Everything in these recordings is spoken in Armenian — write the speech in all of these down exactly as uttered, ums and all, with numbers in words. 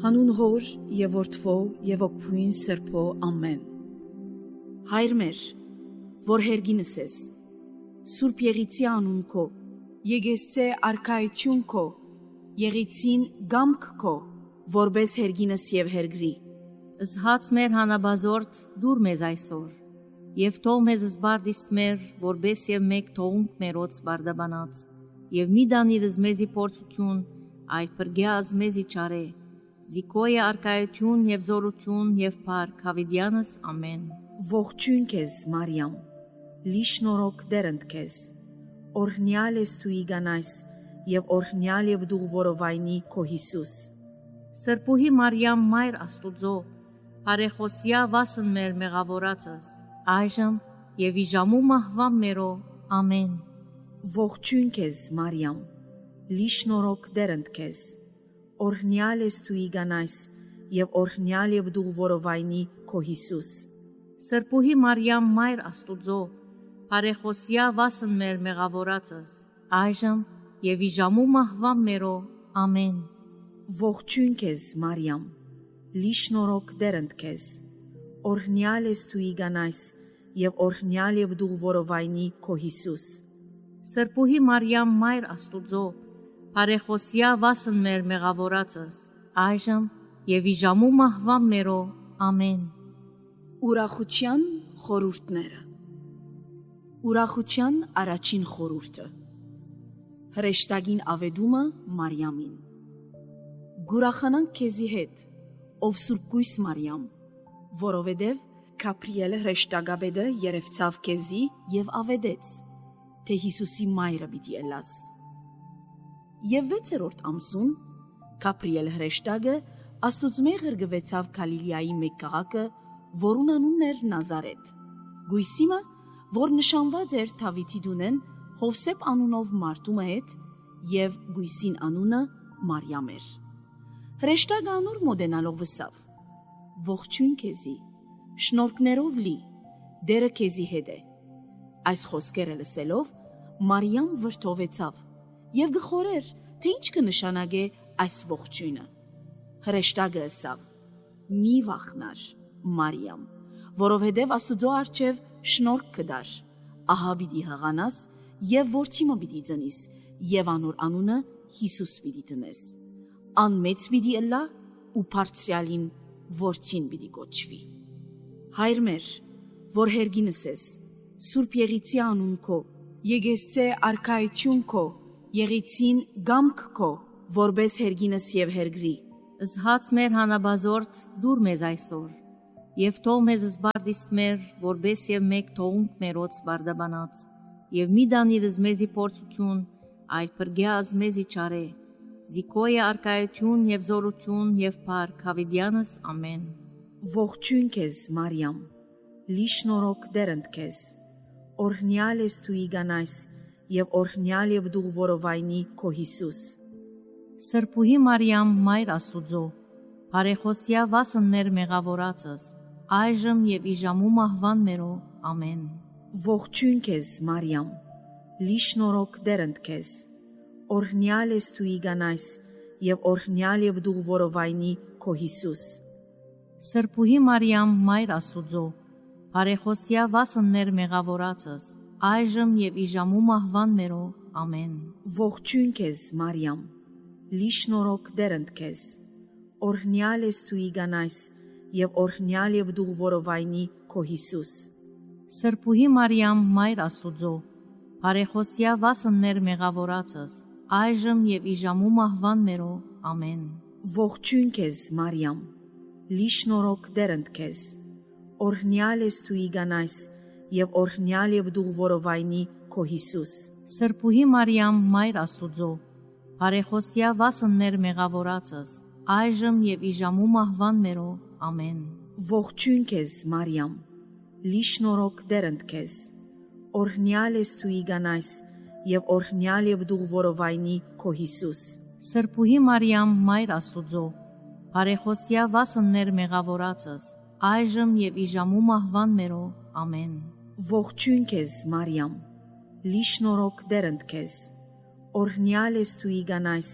Հանուն Հոր և Որդվո և Ոգուին Սրբո ամեն։ Հայր մեր, որ հերգինս ես, Սուրբ Եղիցի անուն քո, Եգեսցե արքայություն քո, Եղիցին գամք քո, որպես հերգինս և հերգրի։ Զհաց մեր հանաբազորդ դուր մեզ այսօր, և թող մեզ զբարդիս մեր, որպես և մեկ թողունք մերոց բարդաբանած, և մի դանիրս մեզի փորձություն, այլ պրգյազ մեզի չարե, Զիկոյը արքայություն և զորություն և փառք Հավիդյանս ամեն։ Ողջույն քեզ, Մարիամ, լի շնորհք դերընդ քեզ, օրհնյալ ես դու իգանայս, և օրհնյալ և դու որովայնի քո Հիսուս։ Սրբուհի Մարիամ մայր Աստուծո, բարեխոսյա վասն մեր մեղավորածս, այժմ և իժամու մահվան մերո ամեն։ Ողջույն քեզ, Մարիամ, լի շնորհք դերընդ քեզ, օրհնյալ ես դու իգանայս, և օրհնյալ և դու որովայնի քո Հիսուս։ Սրբուհի Մարիամ մայր Աստուծո, բարեխոսյա վասն մեր մեղավորածս, այժմ և իժամու մահվան մերո ամեն։ Ողջույն քեզ, Մարիամ, լի շնորհք դերընդ քեզ, օրհնյալ ես դու իգանայս, և օրհնյալ և դու որովայնի քո Հիսուս։ Սրբուհի Մարիամ մայր Աստուծո, բարեխոսյա վասն մեր մեղավորածս, այժմ և իժամու մահվան մերո ամեն։ Ուրախության խորհուրդները։ Ուրախության առաջին խորհուրդը։ Հրեշտակին ավետումը Մարիամին։ Գուրախանանք քեզի հետ, ով սուրբկույս Մարիամ, որովհետև Գաբրիելը հրեշտակաբեդը երևցավ քեզի և ավետեց, թե Հիսուսի մայրը պիտի ելաս։ Եվ վեցերորդ ամսուն Գաբրիել հրեշտակը Աստուծմե ղրգվեցավ Գալիլեայի մեկ քաղաքը, որուն անունն էր Նազարեթ, գույսիմը, որ նշանված էր Դավիթի դունեն Հովսեփ անունով մարդու հետ, և գույսին անունը Մարիամ էր։ Հրեշտակը անոր մոտենալով վսավ. Ողջույն քեզի, շնորհքներով լի, Տերը քեզի հետ է։ Այս խոսքերը լսելով Մարիամ վրդովվեցավ և գխորեր, թե ինչ կնշանակե այս ողջույնը։ Հրեշտակը ըսավ. Մի վախնար, Մարիամ, որովհետև Աստուծո առջև շնորհք կդար, ահա պիտի հղանաս և որդի մը պիտի ծնիս, և անոր անունը Հիսուս պիտի դնես։ Ան մեծ պիտի ըլլա ու Բարձրյալին որդին պիտի կոչվի։ Հայր մեր, որ հերգինս ես, Սուրբ Եղիցի անուն քո, Եգեսցե արքայություն քո, Եղիցին գամք քո, որպես հերգինս և հերգրի։ Զհաց մեր հանաբազորդ դուր մեզ այսօր, և թող մեզ զբարդիս մեր, որպես և մեկ թողունք մերոց բարդաբանած, և մի դանիրս մեզի փորձություն, այլ պրգյազ մեզի չարե, Զիկոյը արքայություն և զորություն և փառք Հավիդյանս ամեն։ Ողջույն քեզ, Մարիամ, լի շնորհք դերընդ քեզ, օրհնյալ ես դու իգանայս, և օրհնյալ և դու որովայնի քո Հիսուս։ Սրբուհի Մարիամ մայր Աստուծո, բարեխոսյա վասն մեր մեղավորածս, այժմ և իժամու մահվան մերո ամեն։ Ողջույն քեզ, Մարիամ, լի շնորհք դերընդ քեզ, օրհնյալ ես դու իգանայս, և օրհնյալ և դու որովայնի քո Հիսուս։ Սրբուհի Մարիամ մայր Աստուծո, բարեխոսյա վասն մեր մեղավորածս, այժմ և իժամու մահվան մերո ամեն։ Ողջույն քեզ, Մարիամ, լի շնորհք դերընդ քեզ, օրհնյալ ես դու իգանայս, և օրհնյալ և դու որովայնի քո Հիսուս։ Սրբուհի Մարիամ մայր Աստուծո, բարեխոսյա վասն մեր մեղավորածս, այժմ և իժամու մահվան մերո ամեն։ Ողջույն քեզ, Մարիամ, լի շնորհք դերընդ քեզ, օրհնյալ ես դու իգանայս, և օրհնյալ և դու որովայնի քո Հիսուս։ Սրբուհի Մարիամ մայր Աստուծո, բարեխոսյա վասն մեր մեղավորածս, այժմ և իժամու մահվան մերո ամեն։ Ողջույն քեզ, Մարիամ, լի շնորհք դերընդ քեզ, օրհնյալ ես դու իգանայս, և օրհնյալ և դու որովայնի քո Հիսուս։ Սրբուհի Մարիամ մայր Աստուծո, բարեխոսյա վասն մեր մեղավորածս, այժմ և իժամու մահվան մերո ամեն։ Ողջույն քեզ, Մարիամ, լի շնորհք դերընդ քեզ, օրհնյալ ես դու իգանայս,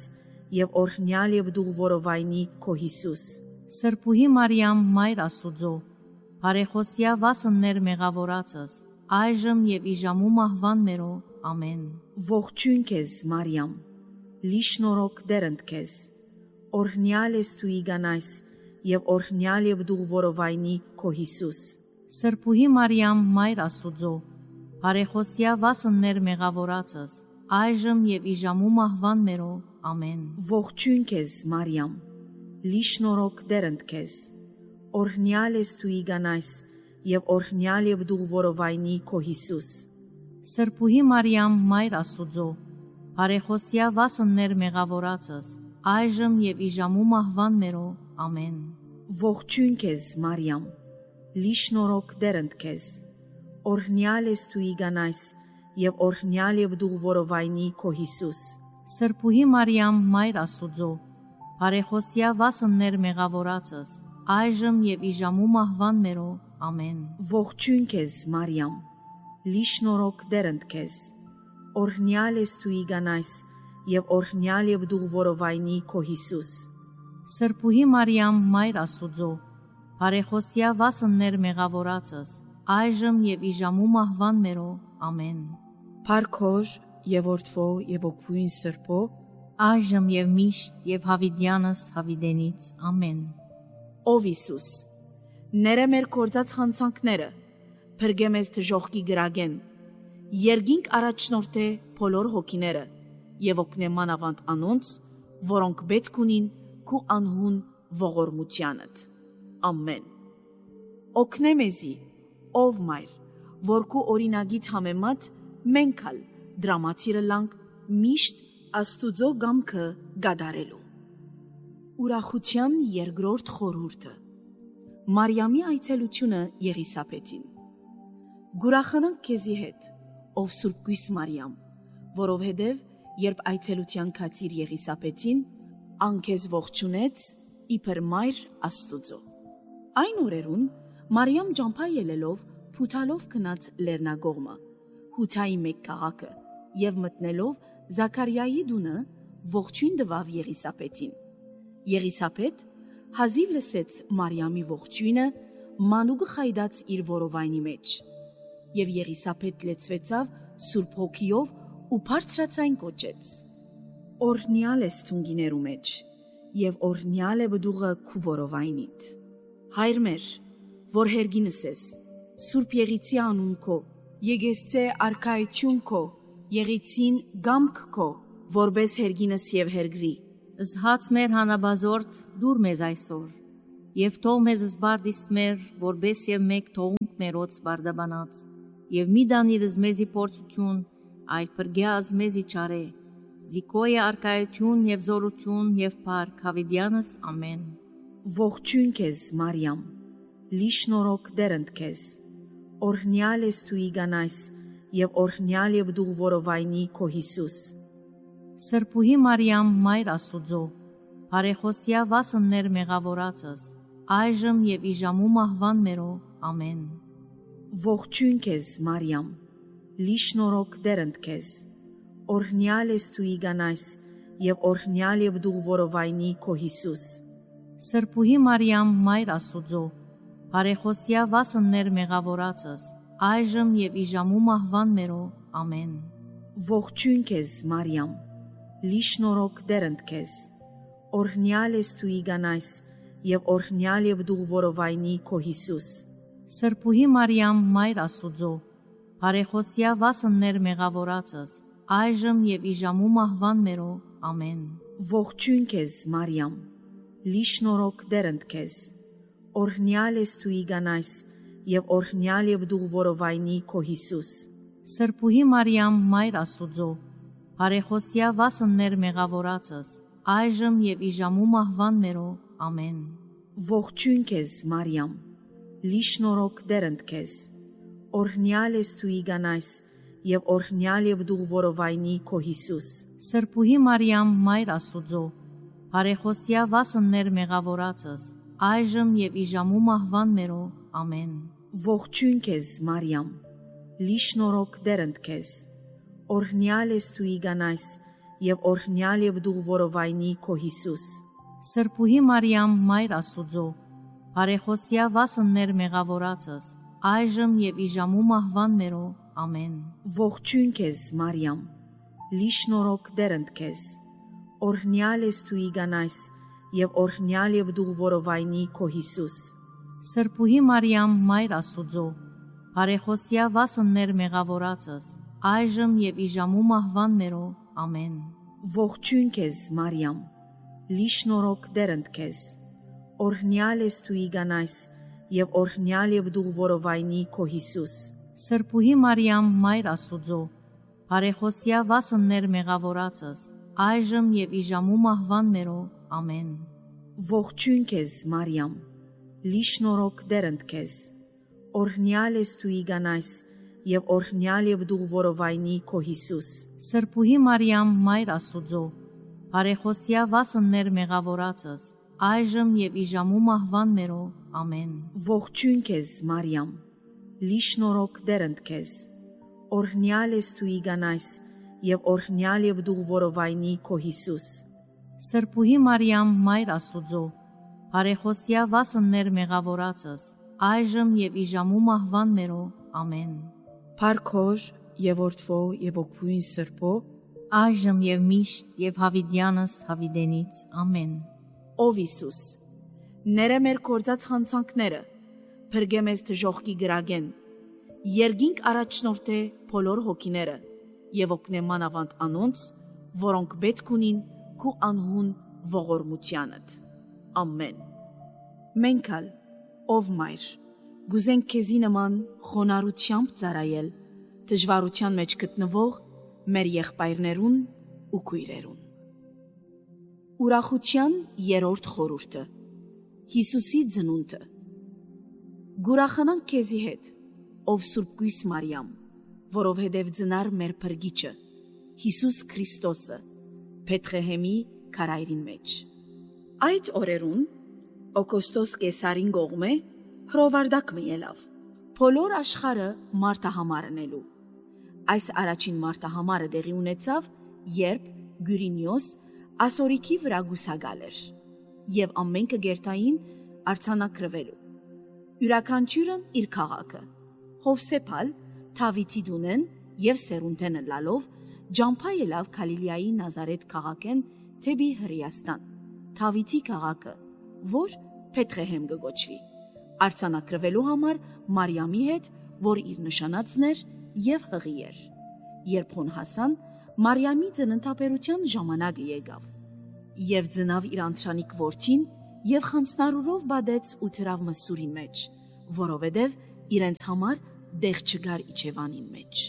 եւ օրհնյալ եւ դու որովայնի քո Հիսուս։ Սրբուհի Մարիամ, Մայր Աստուծո, բարեխոսյա վասններ մեղավորացս, այժմ եւ իժամու մահվան մերո, ամեն։ Ողջույն քեզ, Մարիամ, լի շնորհք դերընդ քեզ, օրհնյալ ես դու իգանայս եւ օրհնյալ եւ դու որովայնի քո Հիսուս։ Սրբուհի Մարիամ, Մայր Աստուծո, բարեխոսյա վասններ մեղավորացս, այժմ եւ իժամու մահվան մերո, ամեն։ Ողջույն քեզ, Մարիամ, լի շնորհք դերընդ քեզ, օրհնյալ ես դու իգանայս եւ օրհնյալ եւ դու որովայնի քո Հիսուս։ Սրբուհի Մարիամ, Մայր Աստուծո, բարեխոսյա վասններ մեղավորացս, այժմ եւ իժամու մահվան մերո, ամեն։ Ողջույն քեզ, Մարիամ, լի շնորհք դերընդ քեզ, օրհնյալ ես դու իգանայս եւ օրհնյալ եւ դու որովայնի քո Հիսուս։ Սրբուհի Մարիամ, Մայր Աստուծո, բարեխոսյա վասններ մեղավորացս, այժմ եւ իժամու մահվան մերո, ամեն։ Ողջույն քեզ, Մարիամ, լի շնորհք դերընդ քեզ, օրհնյալ ես դու իգանայս եւ օրհնյալ եւ դու որովայնի քո Հիսուս։ Սրբուհի Մարիամ, Մայր Աստուծո, բարեխոսյա վասններ մեղավորացս, այժմ եւ իժամու մահվան մերո, ամեն։ Փարքոր եւ օրդվո եւ օգվույն սրբո, այժմ եւ միշտ եւ հավիդյանս հավիդենից, ամեն։ Ով Հիսուս, ները մեր կործած խանցանքները, փրկե մեզ դժոխքի գրագեն, երգինք առաջնորդե բոլոր հոգիները եւ օգնե մանավանդ անոնց, որոնք պետք ունին քու անհուն ողորմությանդ։ Ամեն։ Օգնե մեզի, ով Մայր, որ քու օրինագիտ համեմատ մենքալ դրամատիրը լանք միշտ Աստուծո գամքը գադարելու։ Ուրախության երկրորդ խորհուրդը։ Մարիամի այցելությունը Եղիսապետին։ Գուրախանանք քեզի հետ, ով Սուրբ Գույս Մարիամ, որովհետև երբ այցելության կացիր Եղիսապետին, անքեզ ողջունեց իբր Մայր Աստուծո։ Այն օրերուն Մարիամ ջամփա ելելով փութալով գնաց Լեռնագողմը, Հութայի մեկ քաղաքը, եւ մտնելով Զաքարիայի դունը ողջույն տվավ Եղիսապետին։ Եղիսապետ հազիվ լսեց Մարիամի ողջույնը, մանուկը խայդաց իր որովայնի մեջ, եւ Եղիսապետ լեցվեցավ Սուրբ Հոգիով ու բարձրացայն կոչեց. Օրհնյալ ես թունգիներու մեջ, եւ օրհնյալ է բդուղը քու որովայնիդ։ Հայր մեր, որ հերգինս ես, Սուրբ Եղիցի անուն քո, եկեսցե արքայություն քո, Եղիցին գամք քո, որբես հերգինս եւ հերգրի։ Զհաց մեր հանաբազորդ դուր մեզ այսօր, եւ թող մեզ զբարդիս մեր, որբես եւ մեկ թողունք մերոց բարդաբանած, եւ մի դանիրս մեզի փորձություն, այլ պրգյազ մեզի չարե, զիկոյը արկայություն եւ զորություն եւ փառք հավիդյանս, ամեն։ Ողջույն քեզ, Մարիամ, լի շնորհք դերընդ քեզ, օրհնյալ ես դու իգանայս եւ օրհնյալ եւ դու որովայնի քո Հիսուս։ Սրբուհի Մարիամ, Մայր Աստուծո, բարեխոսյա վասններ մեղավորացս, այժմ եւ իժամու մահվան մերո, ամեն։ Ողջույն քեզ, Մարիամ, լի շնորհք դերընդ քեզ, օրհնյալ ես դու իգանայս եւ օրհնյալ եւ դու որովայնի քո Հիսուս։ Սրբուհի Մարիամ, Մայր Աստուծո, բարեխոսյա վասններ մեղավորացս, այժմ եւ իժամու մահվան մերո, ամեն։ Ողջույն քեզ, Մարիամ, լի շնորհք դերընդ քեզ, օրհնյալ ես դու իգանայս եւ օրհնյալ եւ դու որովայնի քո Հիսուս։ Սրբուհի Մարիամ, Մայր Աստուծո, բարեխոսյա վասններ մեղավորացս, այժմ եւ իժամու մահվան մերո, ամեն։ Ողջույն քեզ, Մարիամ, լի շնորհք դերընդ քեզ, օրհնյալ ես դու իգանայս եւ օրհնյալ եւ դու որովայնի քո Հիսուս։ Սրբուհի Մարիամ, Մայր Աստուծո, բարեխոսյա վասններ մեղավորացս, այժմ եւ իժամու մահվան մերո, ամեն։ Ողջույն քեզ, Մարիամ, լի շնորհք դերընդ քեզ, օրհնյալ ես դու իգանայս եւ օրհնյալ եւ դու որովայնի քո Հիսուս։ Սրբուհի Մարիամ, Մայր Աստուծո, բարեխոսյա վասններ մեղավորացս, այժմ եւ իժամու մահվան մերո, ամեն։ Ողջույն քեզ, Մարիամ, լի շնորհք դերընդ քեզ, օրհնյալ ես դու իգանայս եւ օրհնյալ եւ դու որովայնի քո Հիսուս։ Սրբուհի Մարիամ, Մայր Աստուծո, բարեխոսյա վասն մեր մեղավորացս, այժմ եւ իժամու մահվան մերո, ամեն։ Ողջույն քեզ, Մարիամ, լի շնորհք դերընդ քեզ, օրհնյալ ես դու իգանայս եւ օրհնյալ եւ դու որովայնի քո Հիսուս։ Սրբուհի Մարիամ, Մայր Աստուծո, բարեխոսյա վասն մեր մեղավորացս, այժմ եւ իժամու մահվան մերո, ամեն։ Ողջույն քեզ, Մարիամ, լի շնորհք դերընդ քեզ, օրհնյալ ես դու իգանայս եւ օրհնյալ եւ դու որովայնի քո Հիսուս։ Սրբուհի Մարիամ, Մայր Աստուծո, բարեխոսյա վասն մեր մեղավորացս, այժմ եւ իժամու մահվան մերո, ամեն։ Ողջույն քեզ, Մարիամ, լի շնորհք դերընդ քեզ, օրհնյալ ես դու իգանայս եւ օրհնյալ եւ դու որովայնի քո Հիսուս։ Սրբուհի Մարիամ, Մայր Աստուծո, բարեխոսյա վասն մեր մեղավորացս, այժմ եւ իժամու մահվան մերո, ամեն։ Ողջույն քեզ, Մարիամ, լի շնորհք դերընդ քեզ, օրհնյալ ես դու իգանայս եւ օրհնյալ եւ դու որովայնի քո Հիսուս։ Սրբուհի Մարիամ, Մայր Աստուծո, բարեխոսյա վասն մեր մեղավորացս, այժմ եւ իժամու մահվան մերո, ամեն։ Փարքոր եւ որդվո եւ օգվույն սրբո, այժմ եւ միշտ եւ հավիդյանս հավիդենից, ամեն։ Ով Հիսուս, ները մեր կործած հանցանքները, փրկե մեզ դժոխքի գրագեն, երգինք առաջնորդե բոլոր հոգիները եւ օգնե մանավանդ անոնց, որոնք պետք ունին քու անհուն ողորմությանդ։ Ամեն։ Մենքալ, ով Մայր, գուզենք քեզի նման խոնարհությամբ ծառայել դժվարության մեջ գտնվող մեր եղբայրներուն ու քույրերուն։ Ուրախության երրորդ խորհուրդը։ Հիսուսի ծնունդը։ Գուրախանանք քեզի հետ, ով Սուրբ Գույս Մարիամ, որովհետև ծնար մեր Փրկիչը, Հիսուս Քրիստոսը, Փեթղեհեմի քարայրին մեջ։ Այդ օրերուն Օգոստոս Կեսարին գողմե հրովարդակ մի ելավ, բոլոր աշխարհը մարտահամարնելու։ Այս առաջին մարտահամարը դեղի ունեցավ, երբ Գյուրինիոս ասորիքի վրա գուսագալ էր, եւ ամենքը գերտային արցանակրվելու։ Յուրաքանչյուրն իր քաղաքը, Հովսեփալ, Թավիթի դունեն եւ Սերունտենը լալով, ջամփա ելավ Գալիլեայի Նազարեթ քաղաքեն թեպի Հրեաստան, Թավիթի քաղաքը, որ Փեթղեհեմ գոչվի, արցանակրվելու համար Մարիամի հետ, որ իր նշանածն էր եւ հղի էր։ Երբ հոն հասան, Մարիամի ծննդաբերության ժամանակը եկավ, եւ ծնավ իր անտրանիկ որդին եւ խանձնարուրով բադեց ու թրավ մսուրի մեջ, որովհետեւ իրենց համար դեղ չգար իջևանին մեջ։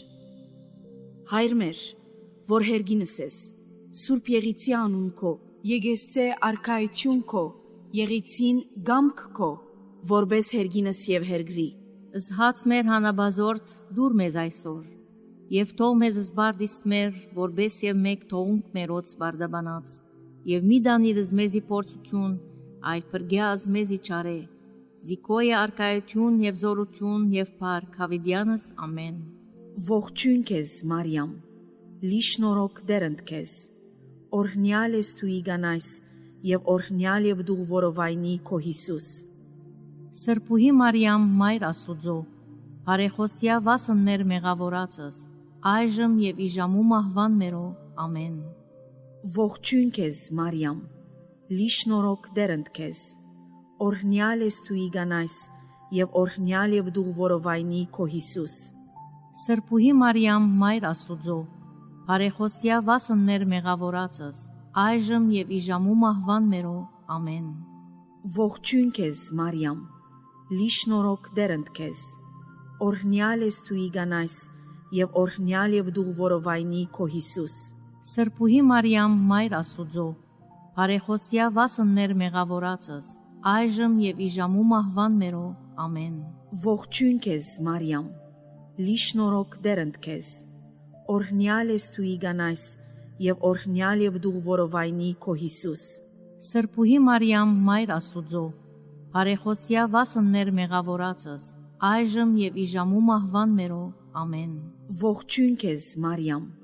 Հայր մեր, որ հերգինս ես, Սուրբ Եղիցի անուն քո, Եգեսցե արքայություն քո, Եղիցին գամք քո, որբես հերգինս եւ հերգրի։ Զհաց մեր հանաբազորդ դուր մեզ այսօր, եւ թող մեզ զբարդիս մեր, որբես եւ մեկ թողունք մերոց բարդաբանած, եւ մի դանիրս մեզի փորձություն, այլ պրգյազ մեզի չարե, զիկոյը արքայություն եւ զորություն եւ փառք հավիդյանս, ամեն։ Ողջույն քեզ, Մարիամ, լի շնորհք դերընդ քեզ, օրհնյալ ես դու իգանայս եւ օրհնյալ եւ դու որովայնի քո Հիսուս։ Սրբուհի Մարիամ, Մայր Աստուծո, բարեխոսյա վասն մեր մեղավորացս, այժմ եւ իժամու մահվան մերո, ամեն։ Ողջույն քեզ, Մարիամ, լի շնորհք դերընդ քեզ, օրհնյալ ես դու իգանայս եւ օրհնյալ եւ դու որովայնի քո Հիսուս։ Սրբուհի Մարիամ, Մայր Աստուծո, բարեխոսյա վասն մեր մեղավորացս, այժմ եւ իժամու մահվան մերո, ամեն։ Ողջույն քեզ, Մարիամ, լի շնորհք դերընդ քեզ, օրհնյալ ես դու իգանայս եւ օրհնյալ եւ դու որովայնի քո Հիսուս։ Սրբուհի Մարիամ, Մայր Աստուծո, բարեխոսյա վասն մեր մեղավորացս, այժմ եւ իժամու մահվան մերո, ամեն։ Ողջույն քեզ, Մարիամ, լի շնորհք դերընդ քեզ, օրհնյալ ես դու իգանայս եւ օրհնյալ եւ դու որովայնի քո Հիսուս։ Սրբուհի Մարիամ, Մայր Աստուծո, բարեխոսյա վասն մեր մեղավորացս, այժմ եւ իժամու մահվան մերո, ամեն։ Ողջույն քեզ, Մարիամ,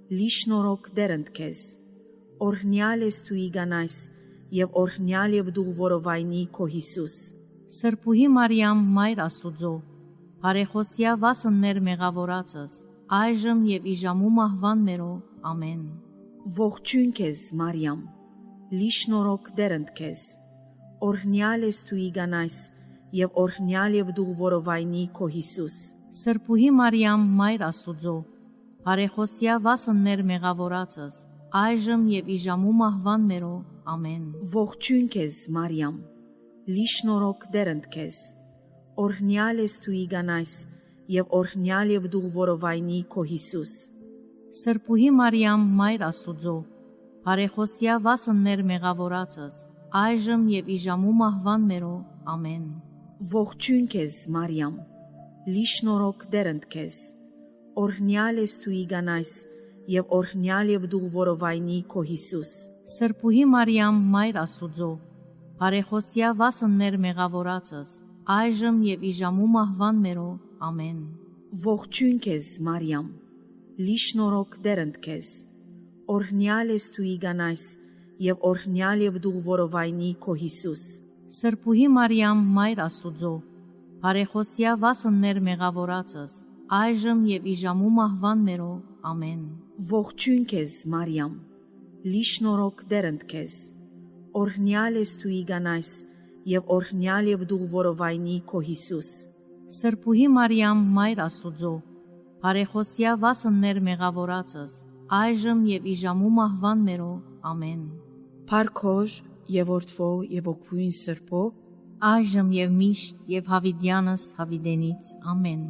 լի շնորհք դերընդ քեզ, օրհնյալ ես դու իգանայս, եւ օրհնյալ եւ դու որովայնի քո Հիսուս։ Սրբուհի Մարիամ, Մայր Աստուծո, բարեխոսյա վասն մեր մեղավորածս, այժմ եւ իժամու մահվան մերո, ամեն։ Ողջույն քեզ, Մարիամ, լի շնորհք դերընդ քեզ, օրհնյալ ես դու իգանայս, եւ օրհնյալ եւ դու որովայնի քո Հիսուս։ Սրբուհի Մարիամ, Մայր Աստուծո, բարեխոսյա վասն մեր մեղավորածս, այժմ եւ իժամու մահվան մերո, ամեն։ Ողջույն քեզ, Մարիամ, լի շնորհք դերընդ քեզ, օրհնյալ ես դու իգանայս, եւ օրհնյալ եւ դու որովայնի քո Հիսուս։ Սրբուհի Մարիամ, Մայր Աստուծո, բարեխոսյա վասն մեր մեղավորածս, այժմ եւ իժամու մահվան մերո, ամեն։ Ողջույն քեզ, Մարիամ, լի շնորհք դերընդ քեզ, օրհնյալ ես դու իգանայս, եւ օրհնյալ եւ դու որովայնի քո Հիսուս։ Սրբուհի Մարիամ, Մայր Աստուծո, բարեխոսյա վասն մեր մեղավորածս, այժմ եւ իժամու մահվան մերո, ամեն։ Ողջույն քեզ, Մարիամ, լի շնորհք դերընդ քեզ, օրհնյալ ես դու իգանայս, եւ օրհնյալ եւ դու որովայնի քո Հիսուս։ Սրբուհի Մարիամ, Մայր Աստուծո, բարեխոսյա վասն մեր մեղավորածս, այժմ եւ իժամու մահվան մերո, ամեն։ Ողջույն քեզ, Մարիամ, լի շնորհք դերընդ քեզ, օրհնյալ ես դու իգանայս, եւ օրհնյալ եւ դու որովայնի քո Հիսուս։ Սրբուհի Մարիամ, Մայր Աստուծո, բարեխոսյա վասն մեր մեղավորածս, այժմ եւ իժամու մահվան մերո, ամեն։ Փարքոր եւ որդվո եւ օգվույն սրբո, այժմ եւ միշտ եւ հավիտյանս հավիտենից, ամեն։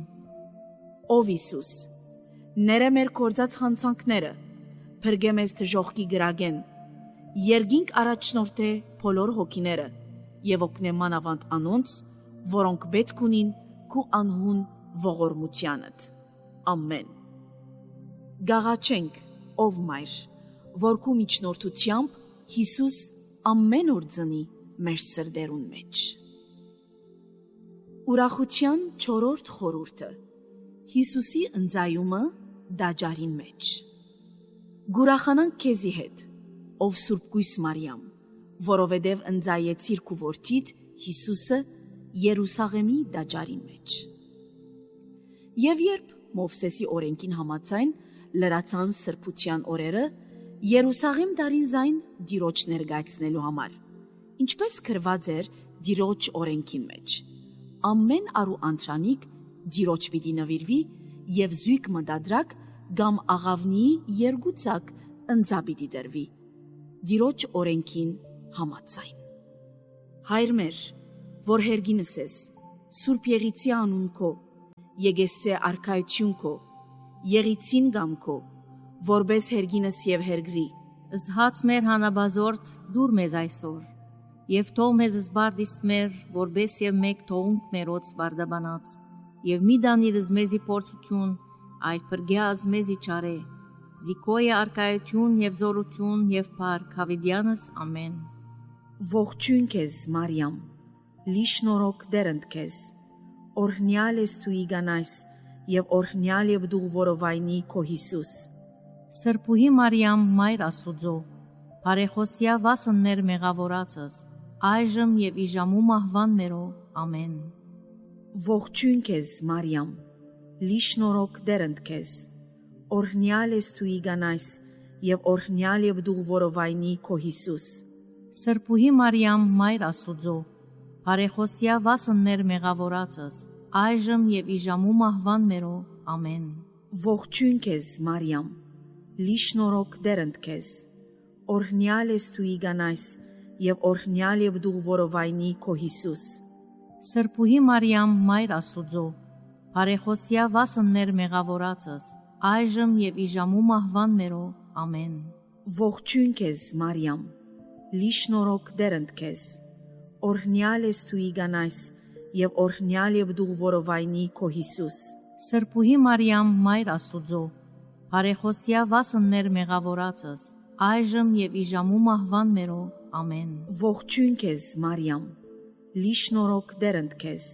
Ով Հիսուս, ները մեր կործած խանցանքները, փրկե մեզ դժոխքի գրագեն, երգինք առաջնորդե բոլոր հոգիները եւ օգնե մանավանդ անոնց, որոնք պետք ունին քու անհուն ողորմությանդ։ Ամեն։ Գաղաչենք, ով Մայր, որ քու միջնորդությամբ Հիսուս ամեն օր ծնի մեր սրդերուն մեջ։ Ուրախության չորրորդ խորհուրդը։ Հիսուսի ընծայումը դաջարին մեջ։ Գուրախանանք քեզի հետ, ով Սուրբ Կույս Մարիամ, որովհետև ընծայեցիր քու որդիդ Հիսուսը Երուսաղեմի դաջարին մեջ։ Եվ երբ Մովսեսի օրենքին համաձայն լրացան սրբության օրերը, Երուսաղեմ դարին զայն Տիրոջ ներկայացնելու համար, ինչպես գրված էր Տիրոջ օրենքին մեջ։ Ամեն արու անդրանիկ Տիրոջ պիտի նվիրվի եւ զույգ մտադրակ կամ աղավնի երկուցակ ընծա պիտի դրվի Տիրոջ օրենքին համաձայն։ Հայր մեր, որ հերգինս ես, Սուրբ Եղիցի անուն քո, Եգեսցե արքայություն քո, Եղիցին գամ քո, որբես հերգինս եւ հերգրի։ Զհաց մեր հանաբազորդ դուր մեզ այսօր, եւ թող մեզ զբարդիս մեր, որբես եւ մեկ թողունք մերոց բարդաբանած, եւ մի դանիրս մեզի փորձություն, այլ փրկյազ մեզի չարե, զիկոյ արքայություն եւ զորություն եւ փառք հավիտյանս, ամեն։ Ողջույն քեզ, Մարիամ, լի շնորհք դերընդ քեզ, օրհնյալ ես դու իգանայս, եւ օրհնյալ եւ դու որովայնի քո Հիսուս։ Սրբուհի Մարիամ, Մայր Աստուծո, բարեխոսյա վասն մեր մեղավորածս, այժմ եւ իժամու մահվան մերո, ամեն։ Ողջույն քեզ, Մարիամ, լի շնորհք դերընդ քեզ, օրհնյալ ես դու իգանայս, եւ օրհնյալ եւ դու որովայնի քո Հիսուս։ Սրբուհի Մարիամ, Մայր Աստուծո, բարեխոսյա վասն մեր մեղավորածս, այժմ եւ իժամու մահվան մերո, ամեն։ Ողջույն քեզ, Մարիամ, լի շնորհք դերընդ քեզ, օրհնյալ ես դու իգանայս, եւ օրհնյալ եւ դու որովայնի քո Հիսուս։ Սրբուհի Մարիամ, Մայր Աստուծո, բարեխոսյա վասն մեր մեղավորածս, այժմ եւ իժամու մահվան մերո, ամեն։ Ողջույն քեզ, Մարիամ, լի շնորհք դերընդ քեզ, օրհնյալ ես դու իգանայս, եւ օրհնյալ եւ դու որովայնի քո Հիսուս։ Սրբուհի Մարիամ, Մայր Աստուծո, բարեխոսյա վասն մեր մեղավորածս, այժմ եւ իժամու մահվան մերո, ամեն։ Ողջույն քեզ, Մարիամ, լի շնորհք դերընդ քեզ,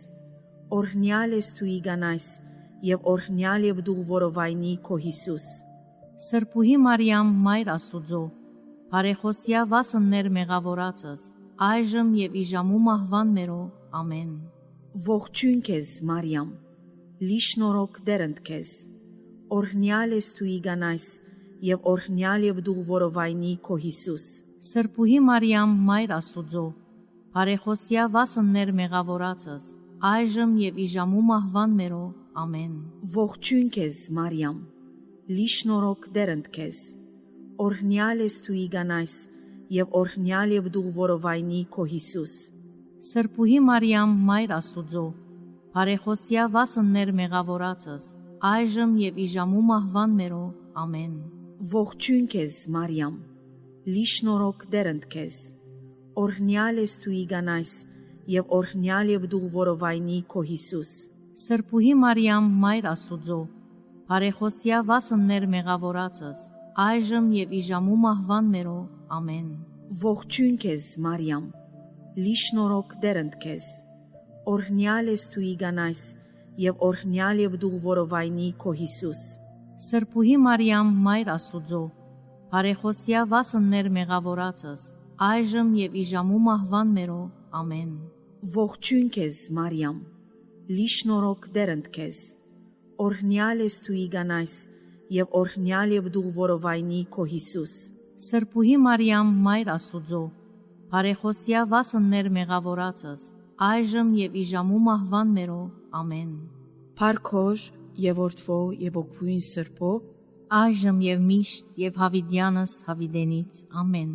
օրհնյալ ես դու իգանայս, եւ օրհնյալ եւ դու որովայնի քո Հիսուս։ Սրբուհի Մարիամ, Մայր Աստուծո, բարեխոսյա վասն մեր մեղավորացս, այժմ եւ ի ժամու մահվան մերո, ամեն։ Ողջույն քեզ, Մարիամ, լի շնորհք դերընդ քեզ, օրհնյալ ես դու իգանայս, եւ օրհնյալ եւ դու որովայնի քո Հիսուս։ Սրբուհի Մարիամ, Մայր Աստուծո, բարեխոսյա վասն մեր մեղավորացս, այժմ եւ ի ժամու մահվան մերո, ամեն։ Ողջույն քեզ, Մարիամ, լի շնորհք դերընդ քեզ, օրհնյալ ես դու իգանայս, եւ օրհնյալ եւ դու որովայնի քո Հիսուս։ Սրբուհի Մարիամ, Մայր Աստուծո, բարեխոսյա վասն մեր մեղավորացս, այժմ եւ ի ժամու մահվան մերո, ամեն։ Ողջույն քեզ, Մարիամ, լի շնորհք դերընդ քեզ, օրհնյալ ես դու իգանայս, եւ օրհնյալ եւ դու որովայնի քո Հիսուս։ Սրբուհի Մարիամ, Մայր Աստուծո, բարեխոսյա վասն մեր մեղավորացս, այժմ եւ ի ժամու մահվան մերո, ամեն։ Ողջույն քեզ, Մարիամ, լի շնորհք դերընդ քեզ, օրհնյալ ես դու իգանայս, եւ օրհնյալ եւ դու որովայնի քո Հիսուս։ Սրբուհի Մարիամ, Մայր Աստուծո, բարեխոսյա վասն մեր մեղավորացս, այժմ եւ ի ժամու մահվան մերո, ամեն։ Ողջույն քեզ, Մարիամ, լի շնորհք դերընդ քեզ, օրհնյալ ես դու իգանայս, եւ օրհնյալ եւ դու որովայնի քո Հիսուս։ Սրբուհի Մարիամ, Մայր Աստուծո, բարեխոսյա վասն մեր մեղավորացս, այժմ եւ ի ժամու մահվան մերո, ամեն։ Փարքոր եւ որդվո եւ օգվույն սրբո, այժմ եւ միշտ եւ հավիդյանս հավիդենից, ամեն։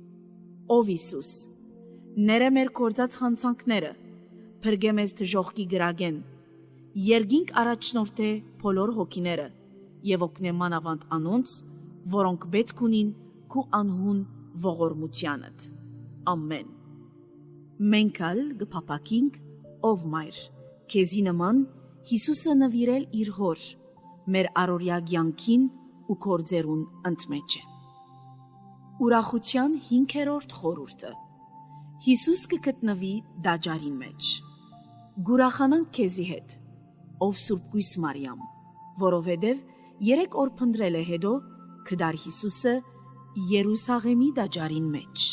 Ով Հիսուս, ները մեր կործած խանցանքները, փրկե մեզ դժոխքի գրագեն, երգինք առաջնորդե բոլոր հոգիները եւ օգնե մանավանդ անոնց, որոնք պետք ունին քու անհուն ողորմությանդ։ Ամեն։ Մենք ալ գփապակինք, ով մայր, քեզի նման Հիսուսը նվիրել իր հոր, մեր առօրյա կյանքին ու կործերուն ընդմեջ է։ Ուրախության հինգերորդ խորհուրդը։ Հիսուս կգտնվի դաջարին մեջ։ Գուրախանանք քեզի հետ, ով Սուրբ Կույս Մարիամ, որովհետև երեք օր փնտրել է հետո կդար Հիսուսը Երուսաղեմի դաջարին մեջ։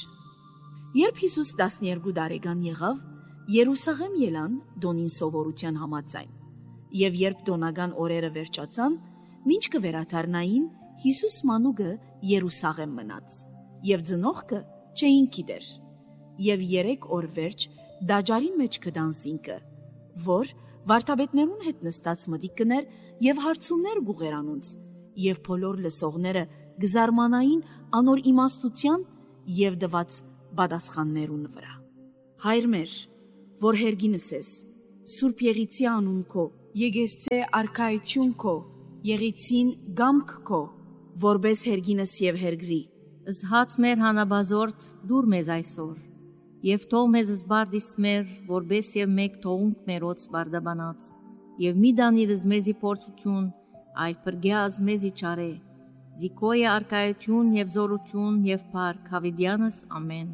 Երբ Հիսուս տասներկու տարեկան եղավ, Երուսաղեմ ելան Դոնին սովորության համաձայն, եւ երբ դոնական օրերը վերջացան, մինչ կվերադառնային, Հիսուս մանուկը Երուսաղեմ մնաց, եւ ծնողքը չէին գիտեր։ Եվ երեք օր վերջ դաջարին մեջ կդան զինքը, որ վարդապետներուն հետ նստած մտիկ կներ եւ հարցումներ գուղեր անոնց, եւ բոլոր լսողները գզարմանային անոր իմաստության եւ դված պատասխաններուն վրա։ Հայր մեր, որ հերգինս ես, Սուրբ Եղիցի անուն քո, Եգեսցե արքայություն քո, Եղիցին գամք քո, որբես հերգինս եւ հերգրի։ Զհաց մեր հանաբազորդ դուր մեզ այսօր, եւ թող մեզ զբարդիս մեր, որբես եւ մեկ թողունք մերոց բարդաբանած, եւ մի դանիրս մեզի փորձություն, այլ պրգյազ մեզի չարե, զիկոյ արքայություն եւ զորություն եւ փառք հավիդյանս, ամեն։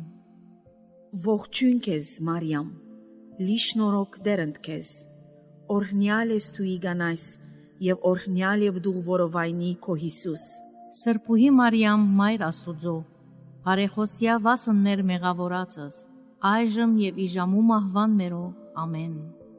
Ողջույն քեզ, Մարիամ, լի շնորհք դերընդ քեզ, օրհնյալ ես դու իգանայս, եւ օրհնյալ եւ դու որովայնի քո Հիսուս։ Սրբուհի Մարիամ, Մայր Աստուծո, բարեխոսյա վասն մեր մեղավորացս, այժմ եւ ի ժամու մահվան մերո, ամեն։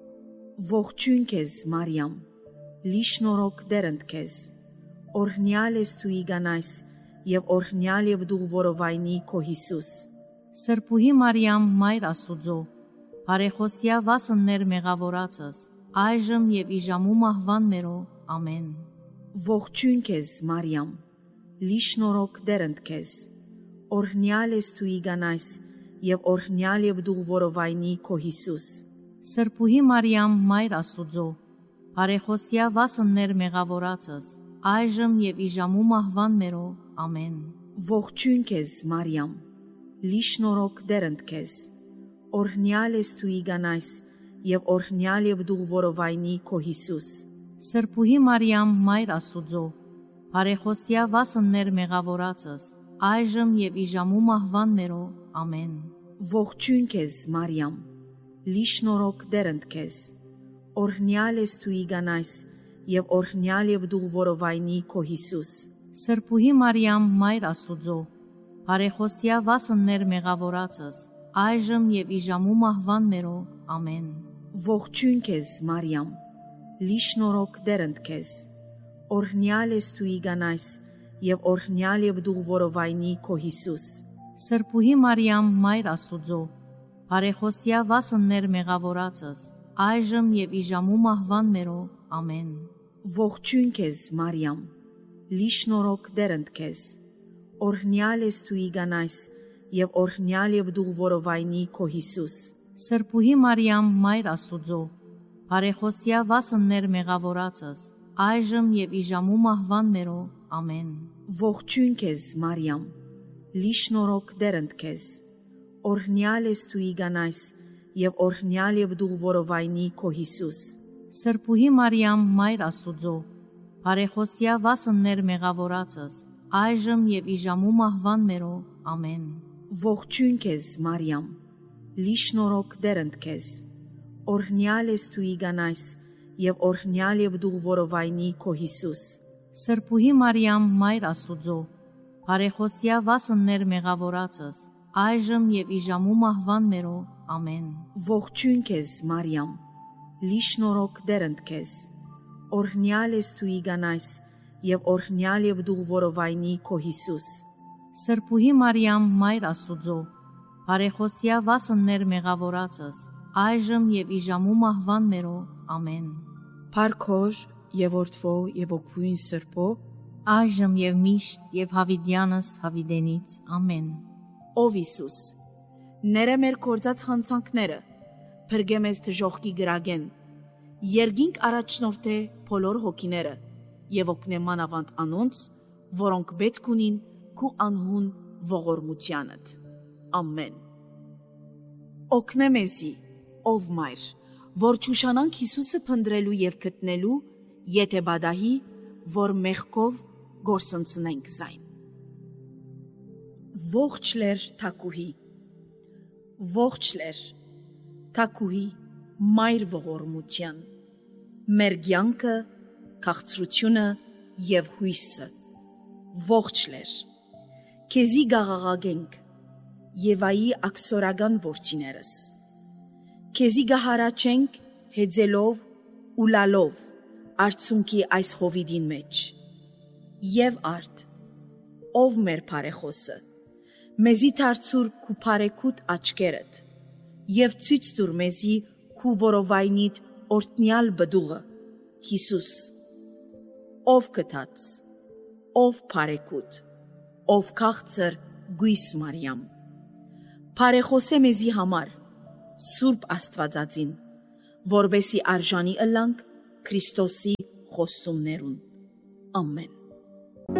Ողջույն քեզ, Մարիամ, լի շնորհք դերընդ քեզ, օրհնյալ ես դու իգանայս, եւ օրհնյալ եւ դու որովայնի քո Հիսուս։ Սրբուհի Մարիամ, Մայր Աստուծո, բարեխոսյա վասն մեր մեղավորացս, այժմ եւ ի ժամու մահվան մերո, ամեն։ Ողջույն քեզ, Մարիամ, լի շնորհք դերընդ քեզ, օրհնյալ ես դու իգանայս, եւ օրհնյալ եւ դու որովայնի քո Հիսուս։ Սրբուհի Մարիամ, Մայր Աստուծո, բարեխոսյա վասն մեր մեղավորացս, այժմ եւ ի ժամու մահվան մերո, ամեն։ Ողջույն քեզ, Մարիամ, լի շնորհք դերընդ քեզ, օրհնյալ ես դու իգանայս, եւ օրհնյալ եւ դու որովայնի քո Հիսուս։ Սրբուհի Մարիամ, Մայր Աստուծո, բարեխոսյա վասն մեր մեղավորացս, այժմ եւ ի ժամու մահվան մերո, ամեն։ Ողջույն քեզ, Մարիամ, լի շնորհք դերընդ քեզ, օրհնյալ ես դու իգանայս, եւ օրհնյալ եւ դու որովայնի քո Հիսուս։ Սրբուհի Մարիամ, Մայր Աստուծո, բարեխոսյա վասն մեր մեղավորացս, այժմ եւ իժամու մահվան մերո, ամեն։ Ողջույն քեզ, Մարիամ, լի շնորհք դերընդ քեզ, օրհնյալ ես դու իգանայս, եւ օրհնյալ եւ դու որովայնի քո Հիսուս։ Սրբուհի Մարիամ, Մայր Աստուծո, բարեխոսյա վասն մեր մեղավորացս, այժմ եւ իժամու մահվան մերո, ամեն։ Ողջույն քեզ, Մարիամ, լի շնորհք դերընդ քեզ, օրհնյալ ես դու իգանայս, եւ օրհնյալ եւ դու որովայնի քո Հիսուս։ Սրբուհի Մարիամ, Մայր Աստուծո, բարեխոսյա վասն մեր մեղավորացս, այժմ եւ իժամու մահվան մերո, ամեն։ Ողջույն քեզ, Մարիամ, լի շնորհք դերընդ քեզ, օրհնյալ ես դու իգանայս, եւ օրհնյալ եւ դու որովայնի քո Հիսուս։ Սրբուհի Մարիամ, Մայր Աստուծո, բարեխոսյա վասն մեր մեղավորացս, այժմ եւ իժամու մահվան մերո, ամեն։ Ողջույն քեզ, Մարիամ, լի շնորհք դերընդ քեզ, օրհնյալ ես դու իգանայս, եւ օրհնյալ եւ դու որովայնի քո Հիսուս։ Սրբուհի Մարիամ, Մայր Աստուծո, բարեխոսյա վասն մեր մեղավորացս, այժմ եւ իժամու մահվան մերո, ամեն։ Ողջույն քեզ, Մարիամ, լի շնորհք դերընդ քեզ, օրհնյալ ես դու իգանայս, եւ օրհնյալ եւ դու որովայնի քո Հիսուս։ Սրբուհի Մարիամ, Մայր Աստուծո, բարեխոսյա վասն մեր մեղավորացս, այժմ եւ իժամու մահվան մերո, ամեն։ Փարքոր եւ որդվո եւ օգվույն Սրբո, այժմ եւ միշտ եւ հավիտյանս հավիտենից, ամեն։ Ով Հիսուս, ները մեր կործած խանցանքները, փրկե մեզ դժոխքի գրագեն, երգինք առաջնորդե բոլոր հոգիները եւ օգնե մանավանդ անոնց, որոնք պետք ունին քու անհուն ողորմությանդ։ Ամեն։ Օգնե մեզի, ով Մայր, որ ճուշանանք Հիսուսը փնտրելու եւ գտնելու, եթե բադահի, որ մեղքով գործընծնենք զայն։ Ողջ լեր թակուհի, ողջ լեր թակուհի, Մայր ողորմության, մեր կյանքը, քաղցրությունը եւ հույսը, ողջ լեր, քեզի գաղաղագենք, Եվայի աքսորական որդիներս, քեզի գահարաչենք հեծելով ու լալով արցունքի այս հովիդին մեջ, եւ արդ, ով մեր բարեխոսը, մեզի դարձուր քու բարեկուտ աչքերդ, եւ ցույց տուր մեզի քու որովայնիդ օրտնյալ բդուղը, Հիսուս, ով կթած, ով բարեկուտ, ով քաղցր գույս Մարիամ, բարեխոսե մեզի համար, Սուրբ Աստվածածին, որբեսի արժանի ըլանք Քրիստոսի խոստումներուն։ Ամեն։